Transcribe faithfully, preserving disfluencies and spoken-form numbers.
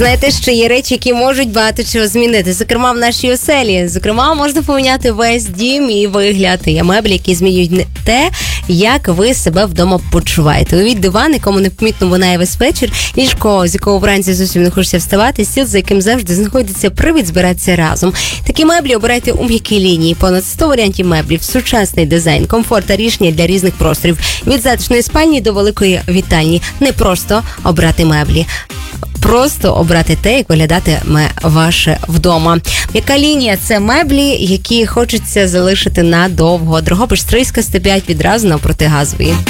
Знаєте, що є речі, які можуть багато чого змінити. Зокрема, в нашій оселі. Зокрема, можна поміняти весь дім і вигляд. Є меблі, які змінюють не те, як ви себе вдома почуваєте. Уявіть диван, якому непомітно лунає весь вечір, ліжко, з якого вранці зовсім не хочеться вставати, стіл, за яким завжди знаходиться привід збиратися разом. Такі меблі обирайте у м'якій лінії. Понад сто варіантів меблів, сучасний дизайн, комфорт та рішення для різних просторів. Від затишної спальні до великої вітальні. Не просто обрати меблі. Просто обрати те, як виглядатиме ваше вдома. Яка лінія? Це меблі, які хочеться залишити надовго. Дрогобич Стрийська, сто п'ять, відразу навпроти Газової.